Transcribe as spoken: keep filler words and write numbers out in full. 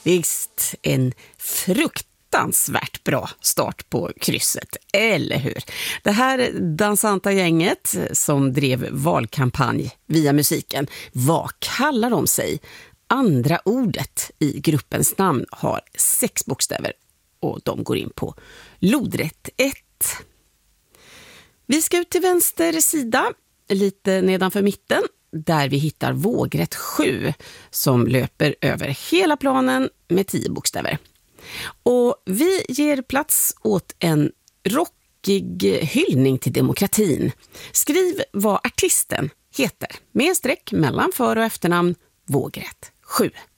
Visst, en fruktansvärt bra start på krysset, eller hur? Det här dansanta gänget som drev valkampanj via musiken, vad kallar de sig? Andra ordet i gruppens namn har sex bokstäver och de går in på lodrätt ett. Vi ska ut till vänster sida, lite nedanför mitten, där vi hittar vågrätt sju som löper över hela planen med tio bokstäver. Och vi ger plats åt en rockig hyllning till demokratin. Skriv vad artisten heter med streck mellan för- och efternamn, vågrätt sju.